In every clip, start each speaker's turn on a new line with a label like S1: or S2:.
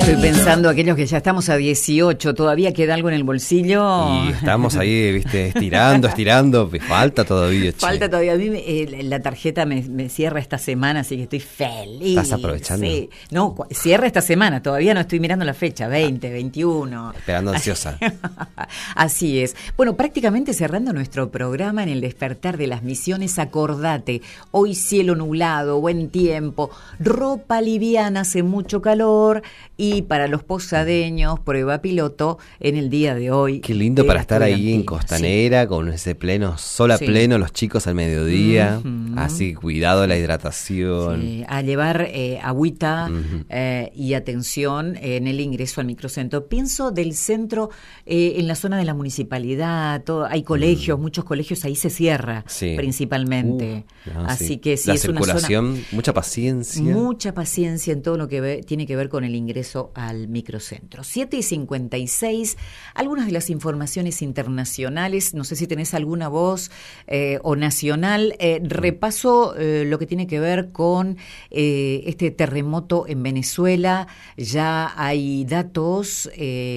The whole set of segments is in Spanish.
S1: Estoy pensando, aquellos que ya estamos a 18, ¿todavía queda algo en el bolsillo?
S2: Y estamos ahí, viste, estirando, falta todavía, che.
S1: Falta todavía. A mí la tarjeta me cierra esta semana, así que estoy feliz.
S2: ¿Estás aprovechando?
S1: Sí. No, cierra esta semana, todavía no estoy mirando la fecha, 20, 21.
S2: Esperando ansiosa.
S1: Así es. Bueno, prácticamente cerrando nuestro programa en el despertar de las misiones, acordate, hoy cielo nublado, buen tiempo, ropa liviana, hace mucho calor, y para los posadeños, prueba piloto en el día de hoy.
S2: Qué lindo para estar ahí en Costanera, sí, con ese pleno sol a pleno, los chicos al mediodía, así cuidado la hidratación.
S1: Sí, a llevar agüita y atención en el ingreso al microcentro. Pienso del centro en la zona de la municipalidad, hay colegios, muchos colegios ahí se cierra, sí, principalmente. Así que sí,
S2: la
S1: es
S2: circulación,
S1: una zona,
S2: mucha paciencia.
S1: Mucha paciencia en todo lo que tiene que ver con el ingreso al microcentro. 7:56, algunas de las informaciones internacionales, no sé si tenés alguna voz o nacional. Repaso lo que tiene que ver con este terremoto en Venezuela. Ya hay datos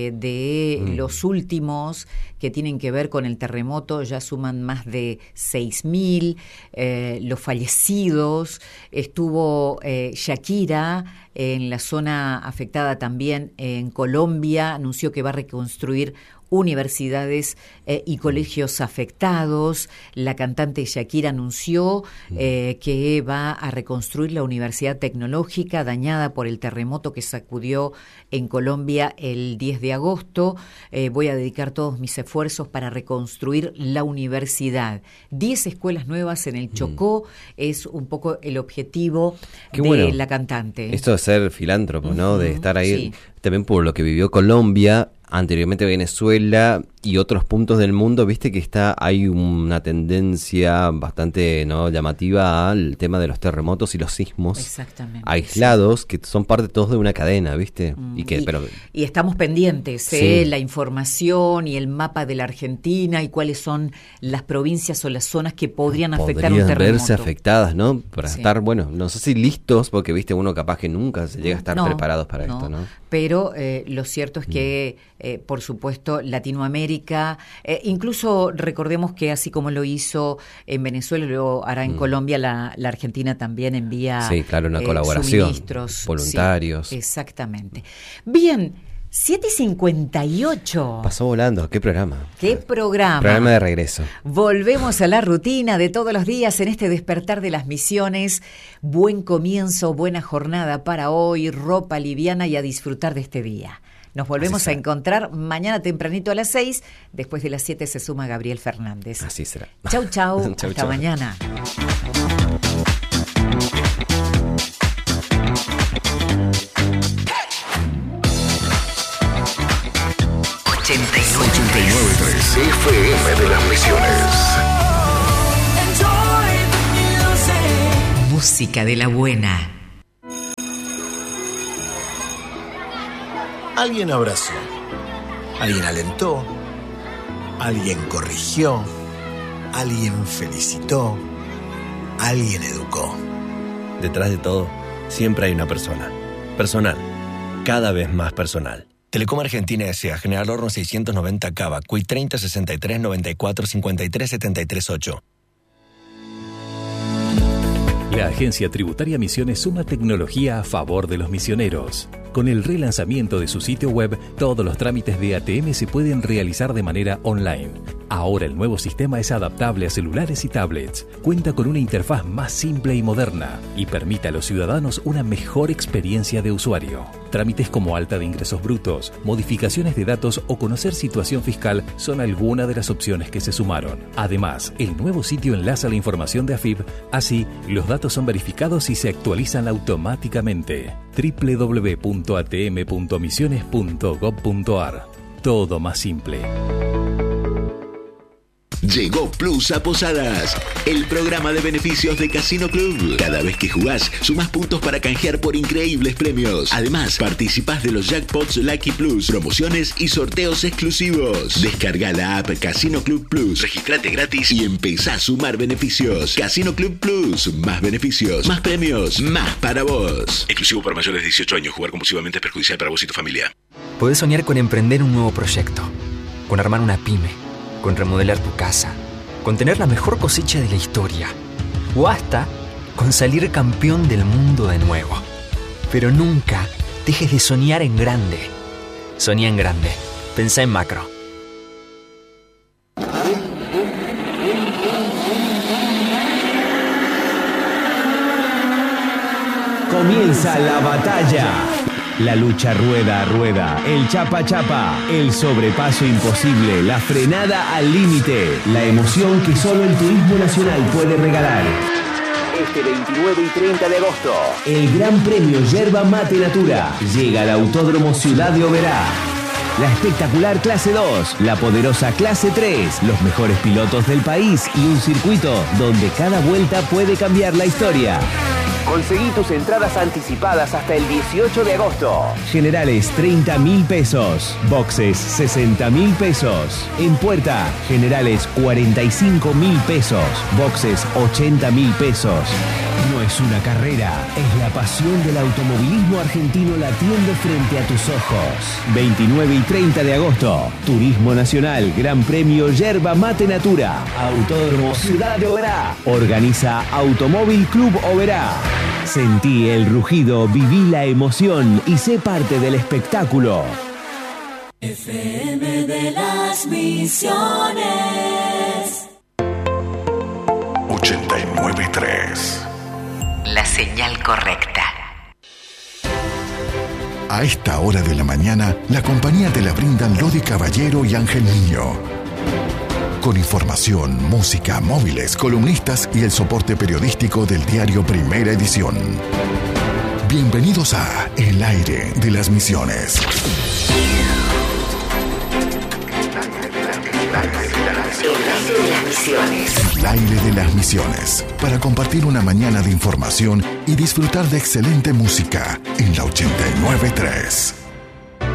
S1: de los últimos que tienen que ver con el terremoto, ya suman más de 6.000 los fallecidos. Estuvo Shakira en la zona afectada también en Colombia, anunció que va a reconstruir universidades y colegios afectados. La cantante Shakira anunció que va a reconstruir la Universidad Tecnológica dañada por el terremoto que sacudió en Colombia el 10 de agosto. Voy a dedicar todos mis esfuerzos para reconstruir la universidad. 10 escuelas nuevas en el Chocó es un poco el objetivo de la cantante.
S2: Esto de ser filántropo, ¿no? De estar ahí, sí, también por lo que vivió Colombia, anteriormente Venezuela y otros puntos del mundo, viste que hay una tendencia bastante llamativa al tema de los terremotos y los sismos aislados, sí, que son parte todos de una cadena, viste. Y
S1: estamos pendientes, sí, la información y el mapa de la Argentina y cuáles son las provincias o las zonas que podrían afectar un terremoto.
S2: Verse afectadas, ¿no? Para estar, no sé si listos, porque viste uno capaz que nunca se llega a estar preparados para esto, ¿no?
S1: Pero lo cierto es que, por supuesto, Latinoamérica, incluso recordemos que así como lo hizo en Venezuela, lo hará en Colombia, la Argentina también envía
S2: una colaboración,
S1: suministros,
S2: voluntarios.
S1: Sí, exactamente. Bien, 7:58.
S2: Pasó volando, qué programa.
S1: Qué programa.
S2: Programa de regreso.
S1: Volvemos a la rutina de todos los días en este despertar de las misiones. Buen comienzo, buena jornada para hoy, ropa liviana y a disfrutar de este día. Nos volvemos a encontrar mañana tempranito a las 6. Después de las 7 se suma Gabriel Fernández.
S2: Así será.
S1: Chau, chau. Hasta mañana.
S3: FM de las Misiones.
S1: Música de la buena.
S4: Alguien abrazó, alguien alentó, alguien corrigió, alguien felicitó, alguien educó.
S5: Detrás de todo, siempre hay una persona. Personal, cada vez más personal.
S4: Telecom Argentina S.A. General Horno 690 Cava, CUI 30 63 94 53 73 8.
S6: La Agencia Tributaria Misiones suma tecnología a favor de los misioneros. Con el relanzamiento de su sitio web, todos los trámites de ATM se pueden realizar de manera online. Ahora el nuevo sistema es adaptable a celulares y tablets, cuenta con una interfaz más simple y moderna y permite a los ciudadanos una mejor experiencia de usuario. Trámites como alta de ingresos brutos, modificaciones de datos o conocer situación fiscal son algunas de las opciones que se sumaron. Además, el nuevo sitio enlaza la información de AFIP, así los datos son verificados y se actualizan automáticamente. www.atm.misiones.gov.ar. Todo más simple.
S7: Llegó Plus a Posadas, el programa de beneficios de Casino Club. Cada vez que jugás, sumás puntos para canjear por increíbles premios. Además, participás de los jackpots Lucky Plus, promociones y sorteos exclusivos. Descarga la app Casino Club Plus, registrate gratis y empezá a sumar beneficios. Casino Club Plus, más beneficios, más premios, más para vos. Exclusivo para mayores de 18 años. Jugar compulsivamente es perjudicial para vos y tu familia.
S8: Podés soñar con emprender un nuevo proyecto, con armar una pyme, con remodelar tu casa, con tener la mejor cosecha de la historia, o hasta con salir campeón del mundo de nuevo. Pero nunca dejes de soñar en grande. Soñá en grande. Pensá en macro.
S9: Comienza la batalla. La lucha rueda a rueda, el chapa chapa, el sobrepaso imposible, la frenada al límite, la emoción que solo el turismo nacional puede regalar. Este 29 y 30 de agosto, el Gran Premio Yerba Mate Natura llega al Autódromo Ciudad de Oberá. La espectacular Clase 2, la poderosa Clase 3, los mejores pilotos del país y un circuito donde cada vuelta puede cambiar la historia. Conseguí tus entradas anticipadas hasta el 18 de agosto. Generales 30.000 pesos. Boxes 60.000 pesos. En puerta, generales 45.000 pesos. Boxes 80.000 pesos. No es una carrera, es la pasión del automovilismo argentino latiendo frente a tus ojos. 29 y 30 de agosto, Turismo Nacional, Gran Premio Yerba Mate Natura, Autódromo Ciudad de Oberá. Organiza Automóvil Club Oberá. Sentí el rugido, viví la emoción y sé parte del espectáculo.
S10: FM de las Misiones
S3: 89.3.
S1: La señal correcta.
S3: A esta hora de la mañana, la compañía te la brindan Lodi Caballero y Ángel Niño. Con información, música, móviles, columnistas y el soporte periodístico del diario Primera Edición. Bienvenidos a El Aire de las Misiones. El Aire de las Misiones. Para compartir una mañana de información y disfrutar de excelente música en la 89.3.